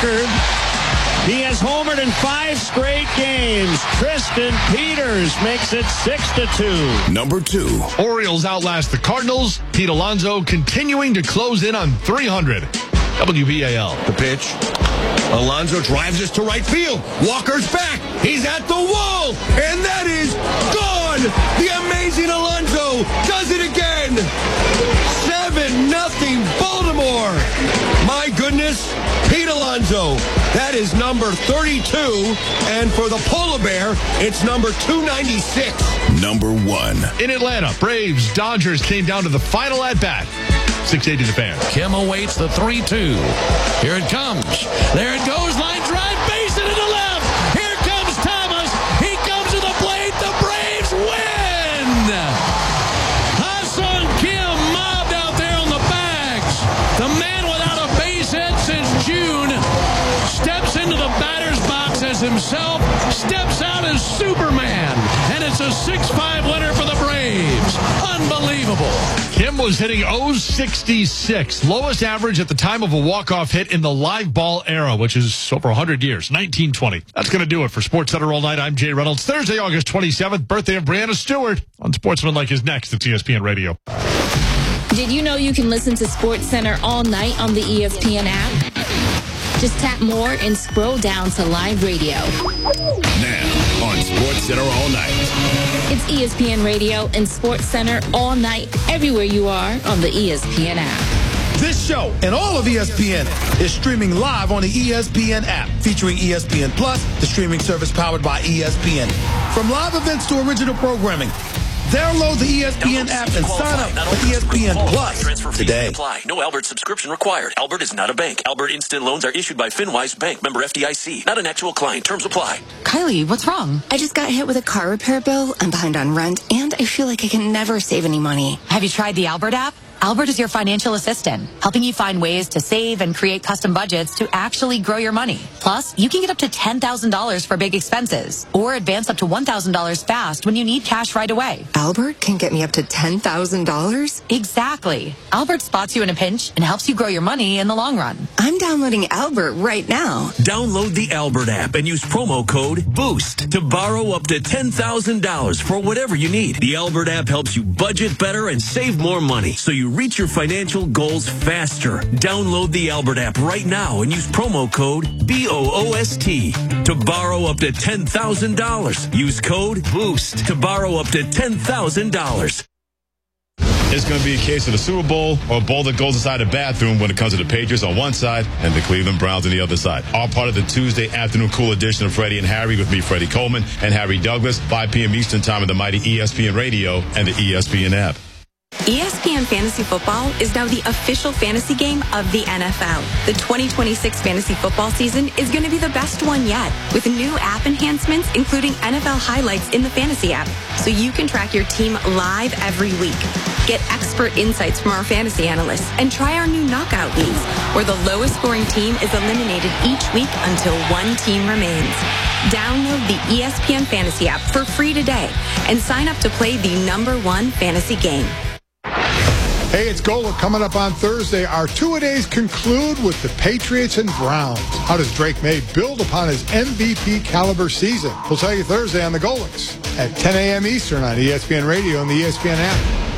record. He has homered in 5 straight games. Tristan Peters makes it 6-2. Number 2. Orioles outlast the Cardinals. Pete Alonso continuing to close in on 300. WBAL. The pitch. Alonso drives us to right field. Walker's back. He's at the wall. And that is gone. The amazing Alonso does it again. 7-0 Baltimore. My goodness. Pete Alonso. That is number 32. And for the Polar Bear, it's number 296. Number 1. In Atlanta, Braves, Dodgers came down to the final at-bat. 680 The Fan. Kim awaits the 3-2. Here it comes. There it goes. Line drive. Base it to the left. Here comes Thomas. He comes to the plate. The Braves win. Ha-Seong Kim mobbed out there on the bags. The man without a base hit since June steps into the batter's box as himself, steps out as Superman. And it's a 6-5 winner for the Braves. Unbelievable. Kim was hitting .066, lowest average at the time of a walk-off hit in the live ball era, which is over 100 years, 1920. That's going to do it for SportsCenter All Night. I'm Jay Reynolds. Thursday, August 27th, birthday of Brianna Stewart on Sportsmanlike is next at ESPN Radio. Did you know you can listen to SportsCenter All Night on the ESPN app? Just tap more and scroll down to live radio. Now on SportsCenter All Night. It's ESPN Radio and SportsCenter All Night, everywhere you are on the ESPN app. This show and all of ESPN is streaming live on the ESPN app, featuring ESPN Plus, the streaming service powered by ESPN. From live events to original programming, download the ESPN app and sign up for ESPN Plus today. No Albert subscription required. Albert is not a bank. Albert Instant Loans are issued by FinWise Bank, member FDIC. Not an actual client. Terms apply. Kylie, what's wrong? I just got hit with a car repair bill. I'm behind on rent, and I feel like I can never save any money. Have you tried the Albert app? Albert is your financial assistant, helping you find ways to save and create custom budgets to actually grow your money. Plus, you can get up to $10,000 for big expenses or advance up to $1,000 fast when you need cash right away. Albert can get me up to $10,000? Exactly. Albert spots you in a pinch and helps you grow your money in the long run. I'm downloading Albert right now. Download the Albert app and use promo code BOOST to borrow up to $10,000 for whatever you need. The Albert app helps you budget better and save more money, so you reach your financial goals faster. Download the Albert app right now and use promo code BOOST to borrow up to $10,000. Use code BOOST to borrow up to $10,000. It's going to be a case of the Super Bowl or a bowl that goes inside the bathroom when it comes to the Patriots on one side and the Cleveland Browns on the other side. All part of the Tuesday afternoon cool edition of Freddie and Harry with me, Freddie Coleman, and Harry Douglas, 5 p.m. Eastern time on the mighty ESPN Radio and the ESPN app. ESPN Fantasy Football is now the official fantasy game of the NFL. The 2026 fantasy football season is going to be the best one yet, with new app enhancements, including NFL highlights in the fantasy app, so you can track your team live every week. Get expert insights from our fantasy analysts and try our new knockout leagues, where the lowest scoring team is eliminated each week until one team remains. Download the ESPN Fantasy app for free today and sign up to play the #1 fantasy game. Hey, it's Gola coming up on Thursday. Our two-a-days conclude with the Patriots and Browns. How does Drake May build upon his MVP caliber season? We'll tell you Thursday on the Golics at 10 a.m. Eastern on ESPN Radio and the ESPN app.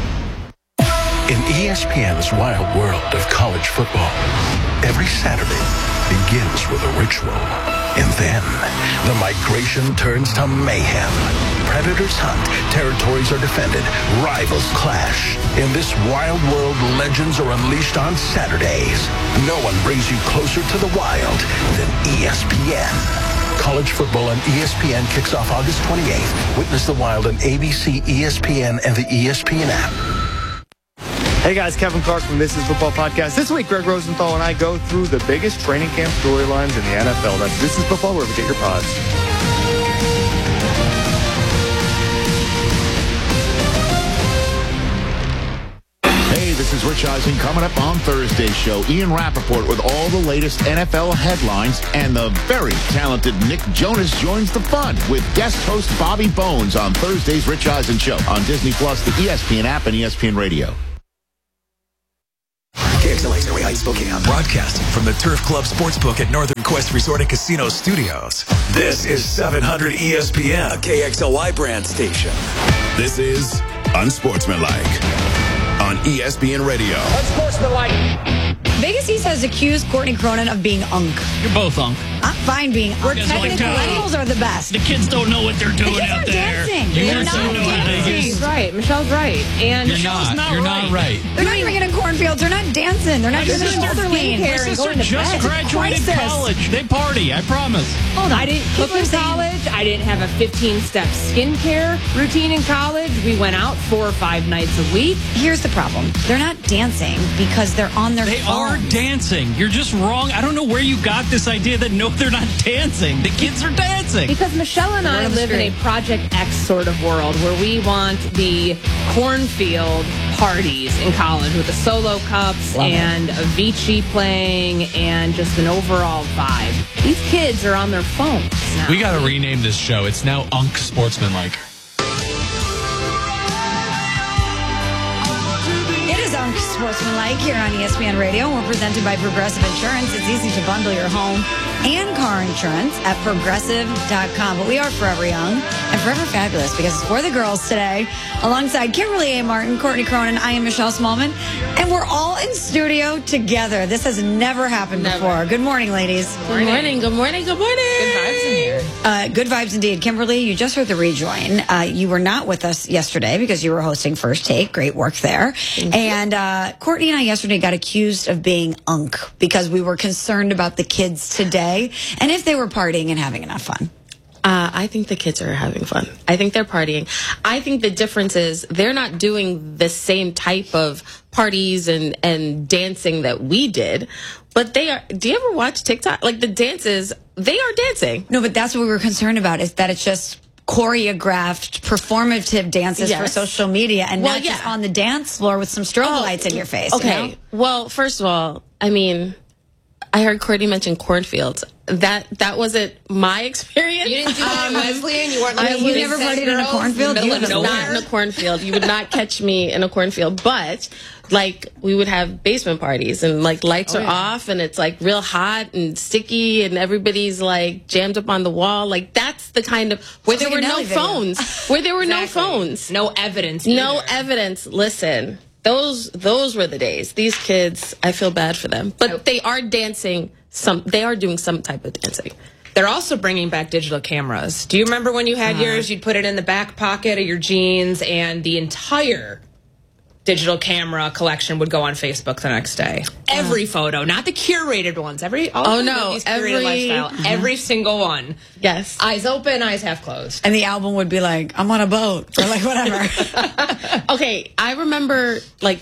In ESPN's wild world of college football, every Saturday begins with a ritual. And then, the migration turns to mayhem. Predators hunt, territories are defended, rivals clash. In this wild world, legends are unleashed on Saturdays. No one brings you closer to the wild than ESPN. College football on ESPN kicks off August 28th. Witness the wild on ABC, ESPN, and the ESPN app. Hey guys, Kevin Clark from This Is Football Podcast. This week, Greg Rosenthal and I go through the biggest training camp storylines in the NFL. That's This Is Football, wherever you get your pods. Hey, this is Rich Eisen coming up on Thursday's show. Ian Rappaport with all the latest NFL headlines, and the very talented Nick Jonas joins the fun with guest host Bobby Bones on Thursday's Rich Eisen Show on Disney Plus, the ESPN app, and ESPN Radio. Can't Chili's area in Spokane. Broadcasting from the Turf Club Sportsbook at Northern Quest Resort and Casino Studios. This is 700 ESPN, a KXLY brand station. This is Unsportsmanlike on ESPN Radio. Unsportsmanlike. Vegas East has accused Courtney Cronin of being unk. You're both unk. I'm fine being unk. We're technically millennials are the best. The kids don't know what they're doing out there. They're not dancing. She's right. Michelle's right. And you're not right. They're not doing it in cornfields. They're not dancing. They're not doing it in elderly. My sister just graduated college. They party, I promise. Hold on. I didn't cook in college. I didn't have a 15-step skincare routine in college. We went out 4 or 5 nights a week. Here's the problem. They're not dancing because they're on their phone. They are dancing. You're just wrong. I don't know where you got this idea that no, they're not dancing. The kids are dancing. Because Michelle and I live in a Project X sort of world where we want the cornfield parties in college with the solo cups and Avicii playing and just an overall vibe. These kids are on their phones now. We got to rename this show. It's now Unk Sportsmanlike. Sportsmanlike here on ESPN Radio. We're presented by Progressive Insurance. It's easy to bundle your home and car insurance at Progressive.com. But we are forever young and forever fabulous because it's for the girls today. Alongside Kimberly A. Martin, Courtney Cronin, I am Michelle Smallman. And we're all in studio together. This has never happened before. Good morning, ladies. Good morning. Good morning. Good morning. Good vibes in here. Good vibes indeed. Kimberly, you just heard the rejoin. You were not with us yesterday because you were hosting First Take. Great work there. And Courtney and I yesterday got accused of being unk because we were concerned about the kids today and if they were partying and having enough fun. I think the kids are having fun. I think they're partying. I think the difference is they're not doing the same type of parties and dancing that we did, but they are. Do you ever watch TikTok? Like the dances, they are dancing. No, but that's what we were concerned about, is that it's just choreographed, performative dances for social media and not just on the dance floor with some strobe lights in your face. Okay. You know? Well, first of all, I mean, I heard Courtney mention cornfields. That wasn't my experience. You didn't do that, Wesleyan. You weren't. You never partied in a cornfield. You was not in a cornfield. You would not catch me in a cornfield. But like we would have basement parties and like lights are off and it's like real hot and sticky and everybody's like jammed up on the wall. Like that's the kind of where there were no phones. Where there were no phones. No evidence. No evidence. Listen. Those were the days. These kids, I feel bad for them, but they are dancing. They are doing some type of dancing. They're also bringing back digital cameras. Do you remember when you had yours? You'd put it in the back pocket of your jeans, and the entire digital camera collection would go on Facebook the next day. Every photo, not the curated ones. Every lifestyle. Every single one. Yes. Eyes open, eyes half closed. And the album would be like, I'm on a boat, or like whatever. Okay, I remember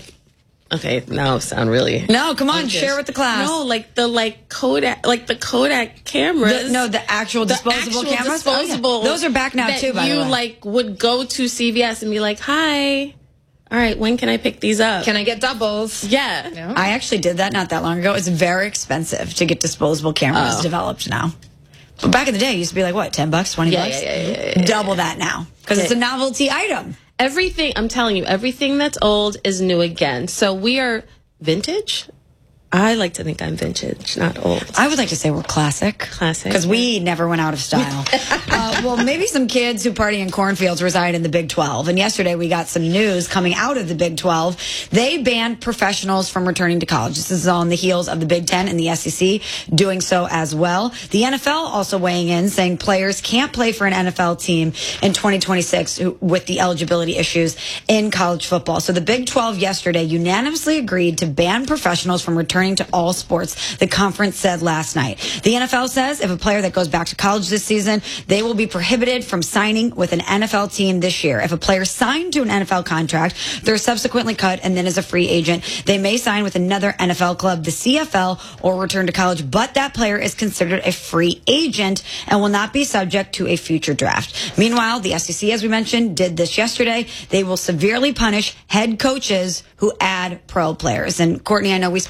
now sound really. No, come on, share with the class. No, the Kodak cameras. The actual disposable cameras. Those are back now too. By the way, you would go to CVS and be like, "Hi, all right, when can I pick these up? Can I get doubles?" Yeah. I actually did that not that long ago. It's very expensive to get disposable cameras developed now. But back in the day, it used to be like, what, $10, $20? Yeah. Double that now because it's a novelty item. Everything, I'm telling you, everything that's old is new again. So we are vintage. I like to think I'm vintage, not old. I would like to say we're classic. Classic. Because we never went out of style. Well, maybe some kids who party in cornfields reside in the Big 12. And yesterday we got some news coming out of the Big 12. They banned professionals from returning to college. This is on the heels of the Big 10 and the SEC doing so as well. The NFL also weighing in, saying players can't play for an NFL team in 2026 with the eligibility issues in college football. So the Big 12 yesterday unanimously agreed to ban professionals from returning to all sports, the conference said last night. The NFL says if a player that goes back to college this season, they will be prohibited from signing with an NFL team this year. If a player signed to an NFL contract, they're subsequently cut and then is a free agent, they may sign with another NFL club, the CFL, or return to college, but that player is considered a free agent and will not be subject to a future draft. Meanwhile, the SEC, as we mentioned, did this yesterday. They will severely punish head coaches who add pro players. And Courtney, I know we spoke about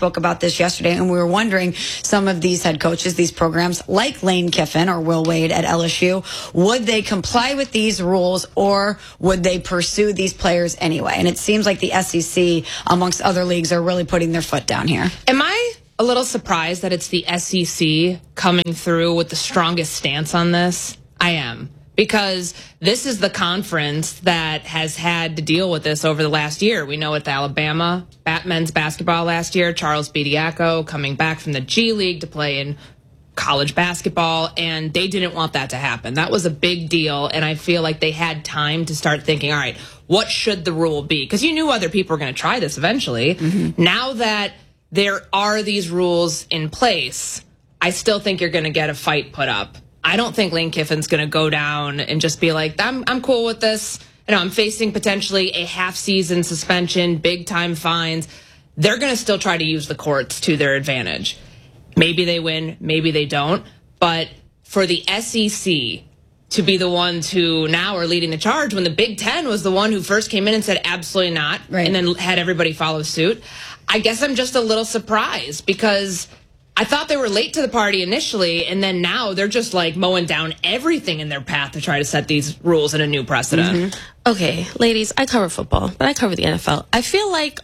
this yesterday, and we were wondering some of these head coaches, these programs like Lane Kiffin or Will Wade at LSU, would they comply with these rules or would they pursue these players anyway? And it seems like the SEC, amongst other leagues, are really putting their foot down here. Am I a little surprised that it's the SEC coming through with the strongest stance on this? I am. Because this is the conference that has had to deal with this over the last year. We know with Alabama, men's basketball last year, Charles Bediako coming back from the G League to play in college basketball, and they didn't want that to happen. That was a big deal, and I feel like they had time to start thinking, all right, what should the rule be? Because you knew other people were going to try this eventually. Now that there are these rules in place, I still think you're going to get a fight put up. I don't think Lane Kiffin's going to go down and just be like, I'm cool with this. You know, I'm facing potentially a half-season suspension, big-time fines. They're going to still try to use the courts to their advantage. Maybe they win, maybe they don't. But for the SEC to be the ones who now are leading the charge when the Big Ten was the one who first came in and said absolutely not, and then had everybody follow suit, I guess I'm just a little surprised because I thought they were late to the party initially, and then now they're just like mowing down everything in their path to try to set these rules and a new precedent. Okay, ladies, I cover football, but I cover the NFL. I feel like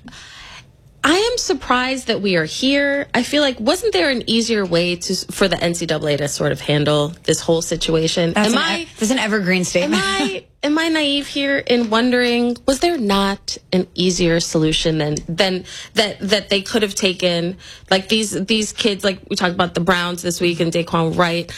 I am surprised that we are here. I feel like, wasn't there an easier way for the NCAA to sort of handle this whole situation? That's an evergreen statement. Am I naive here in wondering, was there not an easier solution than that they could have taken? Like these kids, like we talked about the Browns this week and Daquan Wright,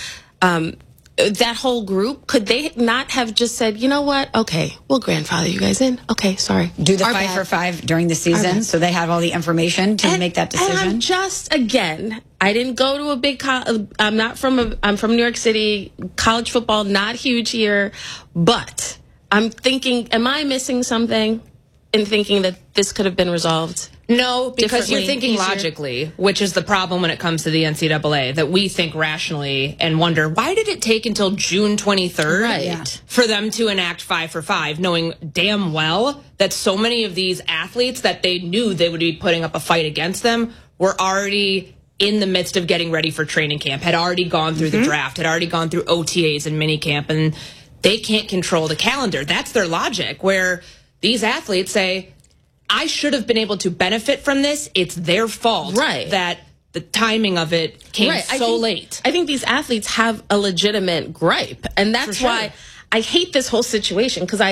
that whole group, could they not have just said, you know what? Okay, we'll grandfather you guys in. Okay, sorry. Do the 5 for 5 during the season so they have all the information to make that decision? And I'm just, again, I didn't go to a big I'm from New York City. College football, not huge here. But I'm thinking, am I missing something in thinking that this could have been resolved? No, because you're thinking logically, which is the problem when it comes to the NCAA, that we think rationally and wonder, why did it take until June 23rd for them to enact 5 for 5, knowing damn well that so many of these athletes that they knew they would be putting up a fight against them were already in the midst of getting ready for training camp, had already gone through the draft, had already gone through OTAs and minicamp, and they can't control the calendar. That's their logic, where these athletes say, I should have been able to benefit from this. It's their fault that the timing of it came so late. I think these athletes have a legitimate gripe. And that's why I hate this whole situation, because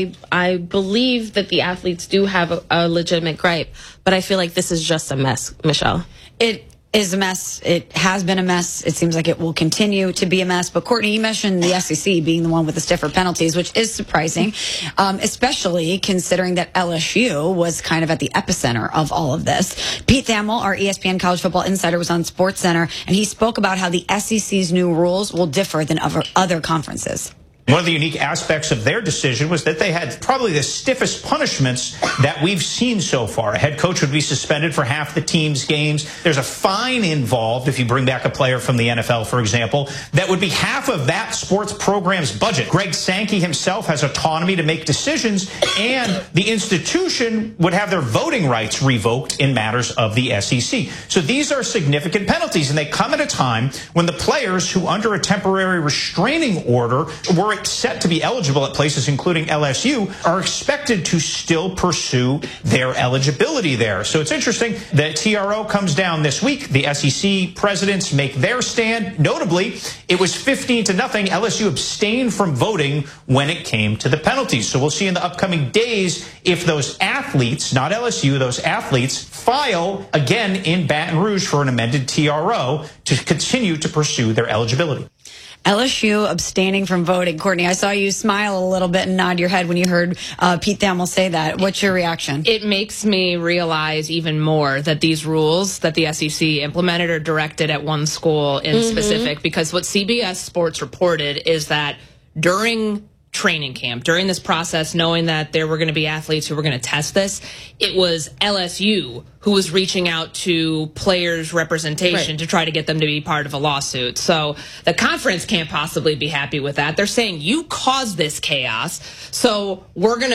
I believe that the athletes do have a legitimate gripe. But I feel like this is just a mess, Michelle. It is a mess. It has been a mess. It seems like it will continue to be a mess. But Courtney, you mentioned the SEC being the one with the stiffer penalties, which is surprising, especially considering that LSU was kind of at the epicenter of all of this. Pete Thamel, our ESPN college football insider, was on SportsCenter, and he spoke about how the SEC's new rules will differ than other conferences. One of the unique aspects of their decision was that they had probably the stiffest punishments that we've seen so far. A head coach would be suspended for half the team's games. There's a fine involved if you bring back a player from the NFL, for example, that would be half of that sports program's budget. Greg Sankey himself has autonomy to make decisions, and the institution would have their voting rights revoked in matters of the SEC. So these are significant penalties, and they come at a time when the players who, under a temporary restraining order, were set to be eligible at places including LSU are expected to still pursue their eligibility there. So it's interesting that TRO comes down this week. The SEC presidents make their stand. Notably, it was 15-0. LSU abstained from voting when it came to the penalties. So we'll see in the upcoming days if those athletes, not LSU, those athletes file again in Baton Rouge for an amended TRO to continue to pursue their eligibility. LSU abstaining from voting. Courtney, I saw you smile a little bit and nod your head when you heard Pete Thamel say that. What's your reaction? It makes me realize even more that these rules that the SEC implemented are directed at one school in specific, because what CBS Sports reported is that during training camp, during this process, knowing that there were going to be athletes who were going to test this, it was LSU who was reaching out to players' representation to try to get them to be part of a lawsuit. So the conference can't possibly be happy with that. They're saying, you caused this chaos, so we're going to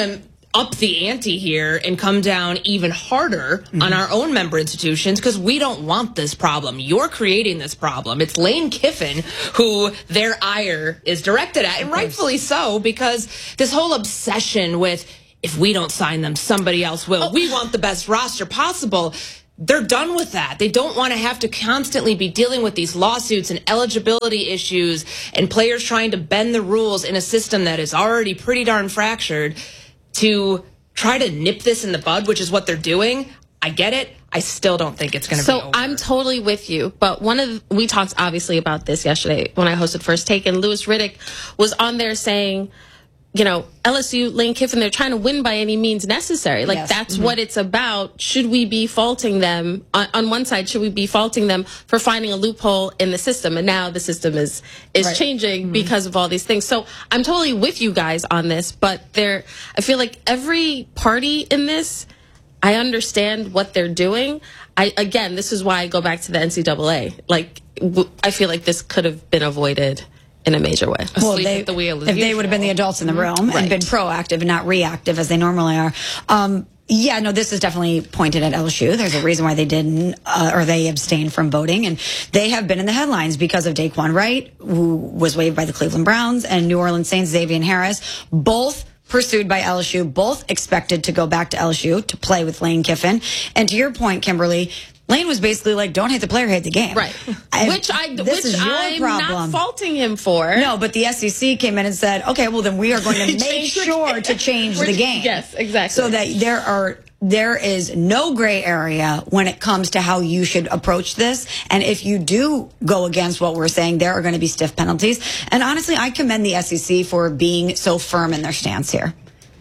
up the ante here and come down even harder on our own member institutions, because we don't want this problem. You're creating this problem. It's Lane Kiffin who their ire is directed at, and rightfully so, because this whole obsession with, if we don't sign them, somebody else will. We want the best roster possible. They're done with that. They don't want to have to constantly be dealing with these lawsuits and eligibility issues and players trying to bend the rules in a system that is already pretty darn fractured. To try to nip this in the bud, which is what they're doing, I get it. I still don't think it's going to be over. So I'm totally with you. But we talked obviously about this yesterday when I hosted First Take, and Louis Riddick was on there saying, you know, LSU, Lane Kiffin, they're trying to win by any means necessary. Like, that's what it's about. Should we be faulting them? On one side, should we be faulting them for finding a loophole in the system? And now the system is changing because of all these things. So I'm totally with you guys on this, but I feel like every party in this, I understand what they're doing. Again, this is why I go back to the NCAA. Like, I feel like this could have been avoided in a major way. Well, if they would have been the adults in the room and been proactive and not reactive as they normally are. Yeah, no, this is definitely pointed at LSU. There's a reason why they didn't, or they abstained from voting. And they have been in the headlines because of Daquan Wright, who was waived by the Cleveland Browns, and New Orleans Saints' Xavier Harris, both pursued by LSU, both expected to go back to LSU to play with Lane Kiffin. And to your point, Kimberly, Lane was basically like, don't hate the player, hate the game. Right. Which I'm not faulting him for. No, but the SEC came in and said, okay, well, then we are going to make sure to change the game. Yes, exactly. So that there is no gray area when it comes to how you should approach this. And if you do go against what we're saying, there are going to be stiff penalties. And honestly, I commend the SEC for being so firm in their stance here.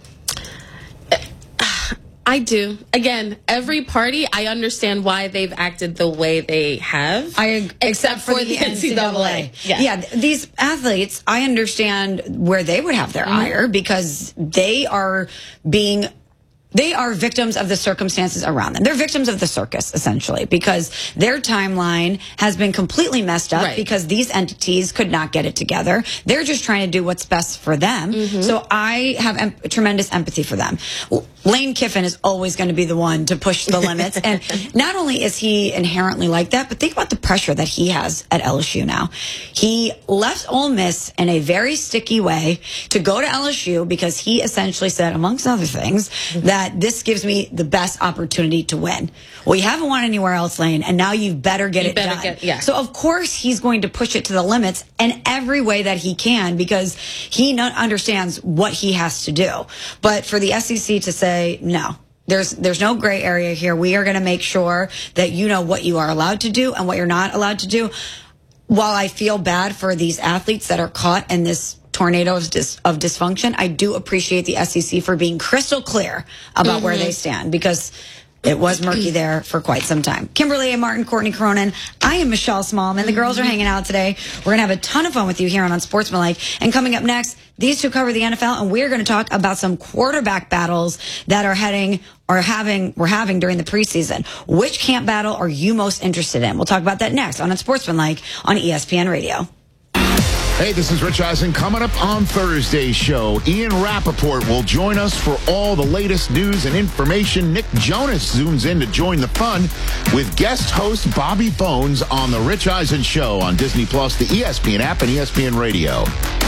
I do. Again, every party, I understand why they've acted the way they have. Except for the NCAA. Yeah, these athletes, I understand where they would have their ire, because they are victims of the circumstances around them. They're victims of the circus, essentially, because their timeline has been completely messed up because these entities could not get it together. They're just trying to do what's best for them. So I have tremendous empathy for them. Lane Kiffin is always going to be the one to push the limits. And not only is he inherently like that, but think about the pressure that he has at LSU now. He left Ole Miss in a very sticky way to go to LSU because he essentially said, amongst other things, that this gives me the best opportunity to win. Well, you haven't won anywhere else, Lane, and now you better get it done. So, of course, he's going to push it to the limits in every way that he can, because he understands what he has to do. But for the SEC to say, no, there's no gray area here. We are going to make sure that you know what you are allowed to do and what you're not allowed to do. While I feel bad for these athletes that are caught in this tornado of dysfunction, I do appreciate the SEC for being crystal clear about where they stand, because it was murky there for quite some time. Kimberly A. Martin, Courtney Cronin. I am Michelle Smallman. The girls are hanging out today. We're going to have a ton of fun with you here on Unsportsmanlike. And coming up next, these two cover the NFL, and we're going to talk about some quarterback battles that we're having during the preseason. Which camp battle are you most interested in? We'll talk about that next on Unsportsmanlike on ESPN Radio. Hey, this is Rich Eisen. Coming up on Thursday's show, Ian Rappaport will join us for all the latest news and information. Nick Jonas zooms in to join the fun with guest host Bobby Bones on The Rich Eisen Show on Disney+, the ESPN app, and ESPN Radio.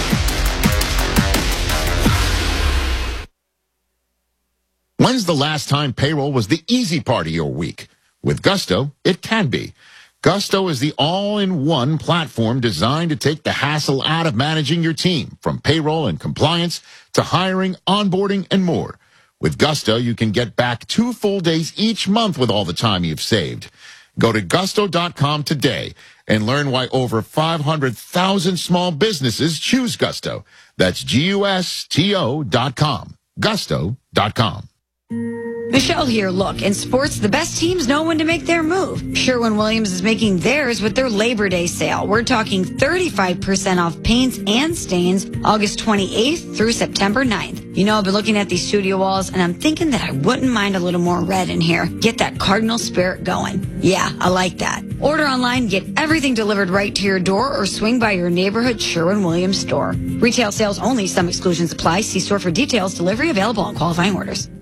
When's the last time payroll was the easy part of your week? With Gusto, it can be. Gusto is the all-in-one platform designed to take the hassle out of managing your team, from payroll and compliance to hiring, onboarding, and more. With Gusto, you can get back 2 full days each month with all the time you've saved. Go to gusto.com today and learn why over 500,000 small businesses choose Gusto. That's GUSTO.com. Gusto.com. Michelle here. Look, in sports, the best teams know when to make their move. Sherwin-Williams is making theirs with their Labor Day sale. We're talking 35% off paints and stains August 28th through September 9th. You know, I've been looking at these studio walls, and I'm thinking that I wouldn't mind a little more red in here. Get that Cardinal spirit going. Yeah, I like that. Order online, get everything delivered right to your door, or swing by your neighborhood Sherwin-Williams store. Retail sales only. Some exclusions apply. See store for details. Delivery available on qualifying orders.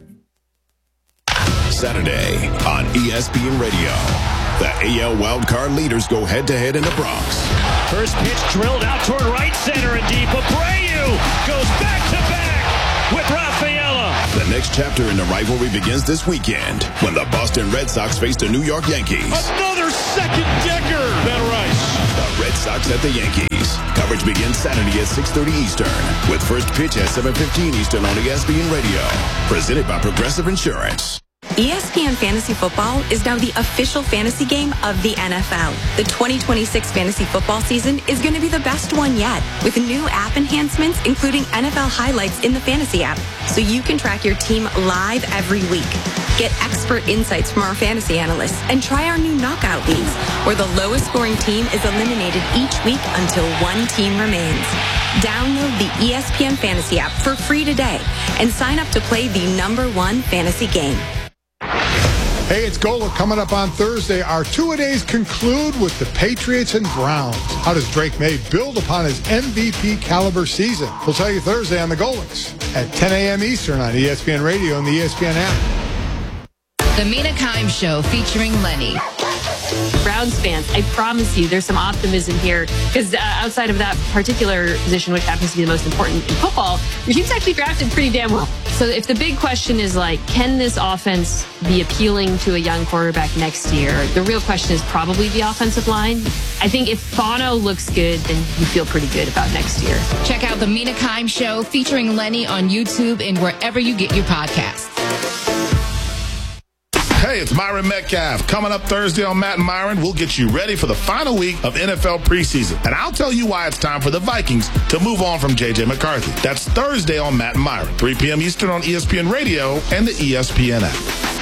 Saturday on ESPN Radio. The AL wildcard leaders go head-to-head in the Bronx. First pitch drilled out toward right center and deep. Abreu goes back-to-back with Rafaela. The next chapter in the rivalry begins this weekend when the Boston Red Sox face the New York Yankees. Another second-decker. Ben Rice. The Red Sox at the Yankees. Coverage begins Saturday at 6:30 Eastern with first pitch at 7:15 Eastern on ESPN Radio. Presented by Progressive Insurance. ESPN Fantasy Football is now the official fantasy game of the NFL. The 2026 fantasy football season is going to be the best one yet, with new app enhancements, including NFL highlights in the fantasy app, so you can track your team live every week. Get expert insights from our fantasy analysts and try our new knockout leagues, where the lowest scoring team is eliminated each week until one team remains. Download the ESPN Fantasy app for free today and sign up to play the #1 fantasy game. Hey, it's Gola. Coming up on Thursday, our two-a-days conclude with the Patriots and Browns. How does Drake May build upon his MVP caliber season? We'll tell you Thursday on the Golings at 10 a.m. Eastern on ESPN Radio and the ESPN app. The Mina Kimes Show featuring Lenny. Browns fans, I promise you there's some optimism here, because outside of that particular position, which happens to be the most important in football, your team's actually drafted pretty damn well. So if the big question is like, can this offense be appealing to a young quarterback next year? The real question is probably the offensive line. I think if Fano looks good, then you feel pretty good about next year. Check out the Mina Kimes Show featuring Lenny on YouTube and wherever you get your podcasts. Hey, it's Myron Metcalf. Coming up Thursday on Matt and Myron, we'll get you ready for the final week of NFL preseason. And I'll tell you why it's time for the Vikings to move on from J.J. McCarthy. That's Thursday on Matt and Myron, 3 p.m. Eastern on ESPN Radio and the ESPN app.